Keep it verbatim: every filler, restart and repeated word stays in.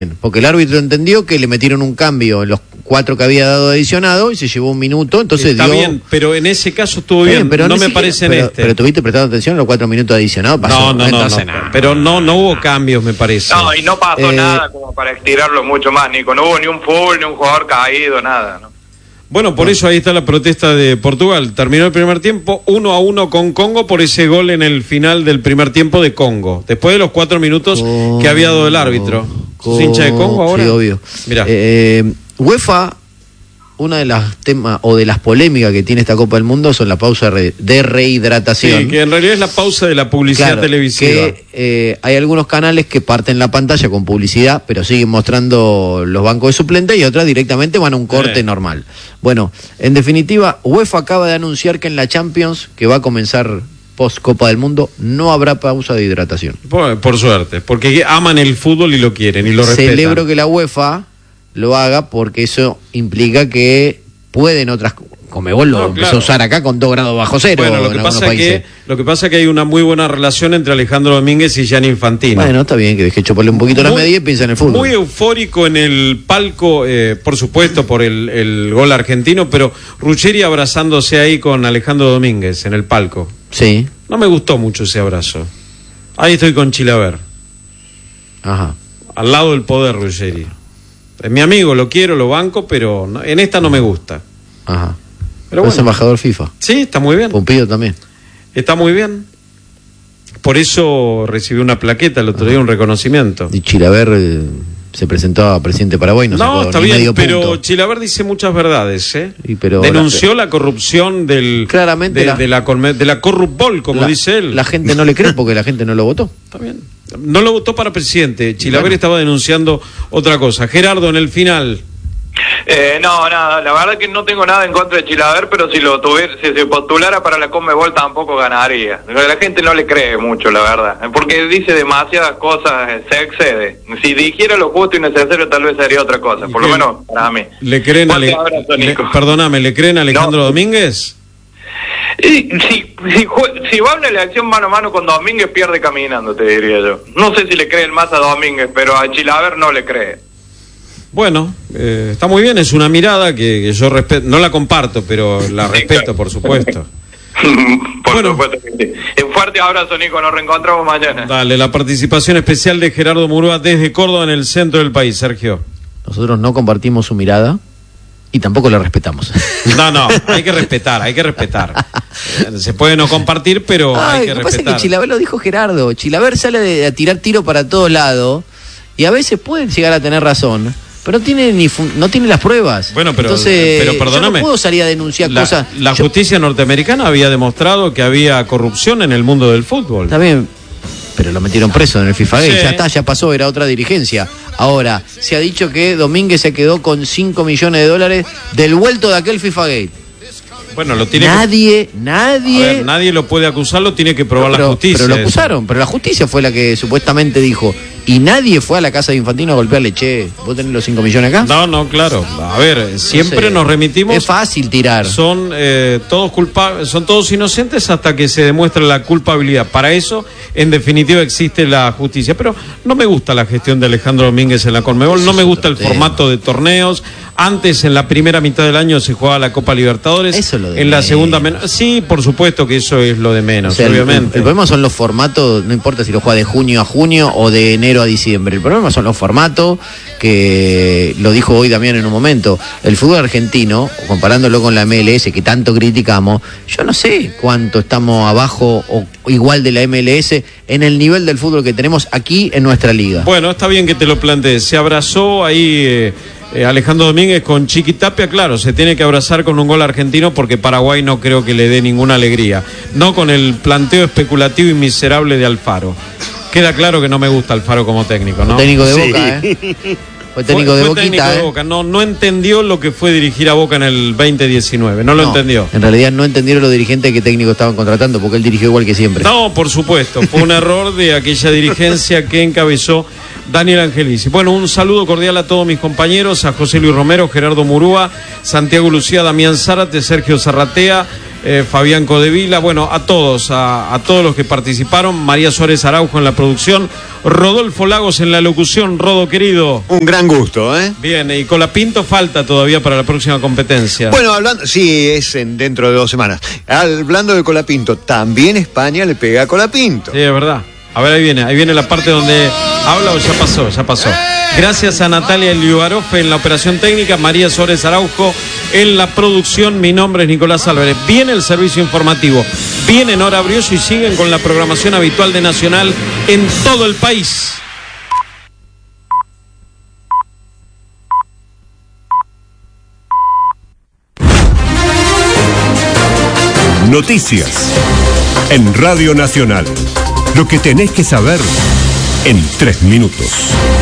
Porque el árbitro entendió que le metieron un cambio en los cuatro que había dado adicionado y se llevó un minuto, entonces Está dio... bien, pero en ese caso estuvo bien, bien pero no me siquiera, parece en pero, este. Pero tuviste prestando atención a los cuatro minutos adicionados, pasó, no, no, no, no, no, no pero no, no hubo cambios, me parece. No, y no pasó eh, nada como para estirarlo mucho más, Nico, no hubo ni un full, ni un jugador caído, nada, ¿no? Bueno, por eso ahí está la protesta de Portugal. Terminó el primer tiempo uno a uno con Congo por ese gol en el final del primer tiempo de Congo. Después de los cuatro minutos Congo, que había dado el árbitro. ¿Sos hincha de Congo ahora? Sí, obvio. Mirá. Eh, UEFA, una de las temas o de las polémicas que tiene esta Copa del Mundo son la pausa de rehidratación. Sí, que en realidad es la pausa de la publicidad claro, televisiva. Que eh, hay algunos canales que parten la pantalla con publicidad, pero siguen mostrando los bancos de suplentes y otras directamente van a un corte eh. normal. Bueno, en definitiva, UEFA acaba de anunciar que en la Champions, que va a comenzar post Copa del Mundo, no habrá pausa de hidratación. Por, por suerte, porque aman el fútbol y lo quieren y lo respetan. Celebro que la UEFA lo haga porque eso implica que pueden otras... Conmebol lo no, empezó claro. a usar acá con dos grados bajo cero. Bueno, lo que, pasa que, lo que pasa es que hay una muy buena relación entre Alejandro Domínguez y Gianni Infantino. Bueno, está bien, que deje choparle un poquito muy, la media y piensa en el fútbol. Muy eufórico en el palco, eh, por supuesto, por el, el gol argentino, pero Ruggeri abrazándose ahí con Alejandro Domínguez en el palco. Sí. No me gustó mucho ese abrazo. Ahí estoy con Chilaver. Ajá. Al lado del poder, Ruggeri. Es mi amigo, lo quiero, lo banco, pero no, en esta no me gusta. Ajá. Pero bueno. Es embajador FIFA. Sí, está muy bien. Pumpido también. Está muy bien. Por eso recibió una plaqueta el otro Ajá. día, un reconocimiento. Y Chilaver eh, se presentó a presidente Paraguay. No, no está bien, medio pero punto. Chilaver dice muchas verdades, ¿eh? Y pero denunció la, la corrupción del claramente de la, de la, de la corrupbol, como la, dice él. La gente no le cree porque la gente no lo votó. Está bien. No lo votó para presidente. Chilaver bueno. estaba denunciando otra cosa. Gerardo, en el final. Eh, no, nada, la verdad que no tengo nada en contra de Chilaver, pero si lo tuviera, si se postulara para la Conmebol tampoco ganaría. La gente no le cree mucho, la verdad, porque dice demasiadas cosas, se excede. Si dijera lo justo y necesario, tal vez sería otra cosa, por lo menos para mí. ¿Le creen a Ale... le... Perdóname, ¿le creen a Alejandro no. Domínguez? Y, si, si, si va a una elección mano a mano con Domínguez, pierde caminando, te diría yo. No sé si le creen más a Domínguez, pero a Chilaver no le cree. Bueno, eh, está muy bien, es una mirada que, que yo respeto, no la comparto, pero la sí, respeto, claro. por supuesto. por bueno, supuesto que sí. Un fuerte abrazo, Nico, nos reencontramos mañana. Dale, la participación especial de Gerardo Murúa desde Córdoba, en el centro del país, Sergio. Nosotros no compartimos su mirada y tampoco la respetamos. No, no, hay que respetar, hay que respetar. Se puede no compartir, pero Ay, hay que lo respetar. Pasa que Chilaver lo dijo Gerardo, Chilaver sale de, a tirar tiro para todos lados y a veces puede llegar a tener razón. Pero no tiene ni no tiene las pruebas. Bueno, pero, Entonces, pero perdóname. Yo no puedo salir a denunciar la, cosas. La yo, justicia norteamericana había demostrado que había corrupción en el mundo del fútbol. Está bien, pero lo metieron preso en el FIFA Gate. Sí. Ya está, ya pasó, era otra dirigencia. Ahora, se ha dicho que Domínguez se quedó con cinco millones de dólares del vuelto de aquel FIFA Gate. Bueno, lo tiene nadie, que... nadie. A ver, nadie lo puede acusar, lo tiene que probar pero, la justicia. Pero lo acusaron, eso. Pero la justicia fue la que supuestamente dijo. Y nadie fue a la casa de Infantino a golpearle, che, ¿vos tenés los cinco millones acá? No, no, claro. A ver, siempre no sé, nos remitimos. Es fácil tirar. Son eh, todos culpables, son todos inocentes hasta que se demuestra la culpabilidad. Para eso, en definitiva, existe la justicia. Pero no me gusta la gestión de Alejandro Domínguez en la Conmebol, no me gusta el formato de torneos. Antes, en la primera mitad del año, se jugaba la Copa Libertadores. Eso es lo de En menos. la segunda, men- sí, por supuesto que eso es lo de menos, o sea, obviamente. El, el problema son los formatos, no importa si lo juega de junio a junio o de enero a diciembre. El problema son los formatos, que lo dijo hoy Damián en un momento. El fútbol argentino, comparándolo con la M L S, que tanto criticamos, yo no sé cuánto estamos abajo o igual de la M L S en el nivel del fútbol que tenemos aquí en nuestra liga. Bueno, está bien que te lo plantees. Se abrazó ahí... Eh, Eh, Alejandro Domínguez con Chiquitapia, claro, se tiene que abrazar con un gol argentino porque Paraguay no creo que le dé ninguna alegría. No con el planteo especulativo y miserable de Alfaro. Queda claro que no me gusta Alfaro como técnico, ¿no? Fue técnico de sí. Boca, ¿eh? Fue técnico fue, de fue Boquita, técnico de ¿eh? Boca. No, no entendió lo que fue dirigir a Boca en el veinte diecinueve, no lo no, entendió. En realidad no entendieron los dirigentes que técnico estaban contratando porque él dirigió igual que siempre. No, por supuesto, fue un error de aquella dirigencia que encabezó Daniel Angelici. Bueno, un saludo cordial a todos mis compañeros, a José Luis Romero, Gerardo Murúa, Santiago Lucía, Damián Zárate, Sergio Zarratea, eh, Fabián Codevila, bueno, a todos, a, a todos los que participaron, María Suárez Araujo en la producción, Rodolfo Lagos en la locución. Rodo, querido. Un gran gusto, ¿eh? Bien, y Colapinto falta todavía para la próxima competencia. Bueno, hablando, sí, es en, dentro de dos semanas. Hablando de Colapinto, también España le pega a Colapinto. Sí, es verdad. A ver, ahí viene, ahí viene la parte donde habla o ya pasó, ya pasó. Gracias a Natalia Liubarofe en la operación técnica, María Suárez Araujo en la producción. Mi nombre es Nicolás Álvarez. Viene el servicio informativo, viene Nora Brioso y siguen con la programación habitual de Nacional en todo el país. Noticias en Radio Nacional. Lo que tenés que saber en tres minutos.